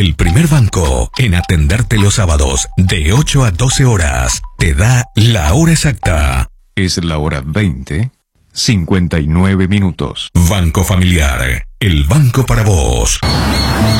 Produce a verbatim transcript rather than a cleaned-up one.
el primer banco en atenderte los sábados de ocho a doce horas. Te da la hora exacta. Es la hora veinte, cincuenta y nueve minutos. Banco Familiar, el banco para vos.